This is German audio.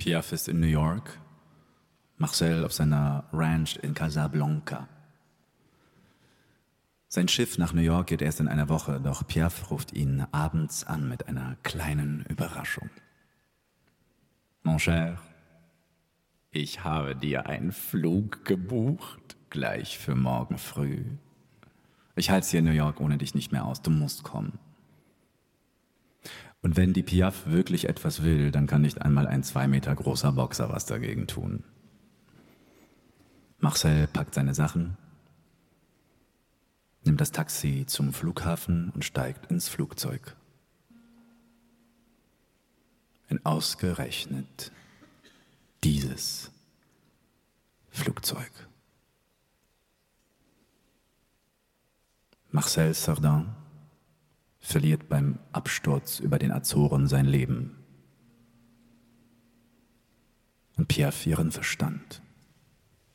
Piaf ist in New York, Marcel auf seiner Ranch in Casablanca. Sein Schiff nach New York geht erst in einer Woche, doch Piaf ruft ihn abends an mit einer kleinen Überraschung. Mon cher, ich habe dir einen Flug gebucht, gleich für morgen früh. Ich halte es hier in New York ohne dich nicht mehr aus, du musst kommen. Und wenn die Piaf wirklich etwas will, dann kann nicht einmal ein 2 Meter großer Boxer was dagegen tun. Marcel packt seine Sachen, nimmt das Taxi zum Flughafen und steigt ins Flugzeug. In ausgerechnet dieses Flugzeug. Marcel Cerdan verliert beim Absturz über den Azoren sein Leben und Piaf ihren Verstand.